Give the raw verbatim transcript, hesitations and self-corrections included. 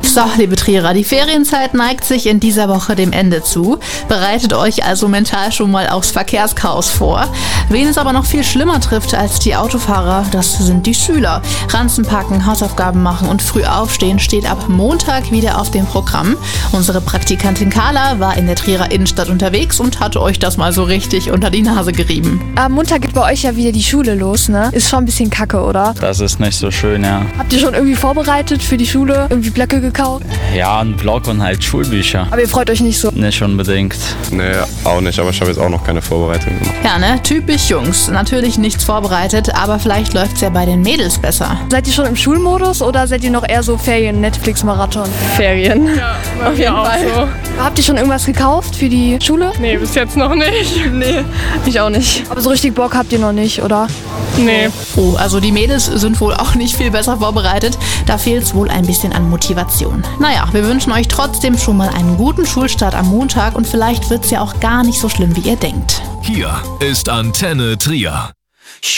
So, liebe Trierer, die Ferienzeit neigt sich in dieser Woche dem Ende zu. Bereitet euch also mental schon mal aufs Verkehrschaos vor. Wen es aber noch viel schlimmer trifft als die Autofahrer, das sind die Schüler. Ranzen packen, Hausaufgaben machen und früh aufstehen steht ab Montag wieder auf dem Programm. Unsere Praktikantin Carla war in der Trierer Innenstadt unterwegs und hatte euch das mal so richtig unter die Nase gerieben. Am Montag geht bei euch ja wieder die Schule los, ne? Ist schon ein bisschen kacke, oder? Das ist nicht so schön, ja. Habt ihr schon irgendwie vorbereitet für die Schule? Irgendwie Blöcke gekauft? Ja, ein Blog und halt Schulbücher. Aber ihr freut euch nicht so? Nicht unbedingt. Nee, auch nicht, aber ich habe jetzt auch noch keine Vorbereitung gemacht. Ja, ne? Typisch Jungs. Natürlich nichts vorbereitet, aber vielleicht läuft's ja bei den Mädels besser. Seid ihr schon im Schulmodus oder seid ihr noch eher so Ferien-Netflix-Marathon? Ferien. Ja, auf jeden Fall. So. Habt ihr schon irgendwas gekauft für die Schule? Nee, bis jetzt noch nicht. Nee, ich auch nicht. Aber so richtig Bock habt ihr noch nicht, oder? Nee. Oh, also die Mädels sind wohl auch nicht viel besser vorbereitet. Da fehlt's wohl ein bisschen an Motivation. Naja, wir wünschen euch trotzdem schon mal einen guten Schulstart am Montag und vielleicht wird's ja auch gar nicht so schlimm, wie ihr denkt. Hier ist Antenne Trier.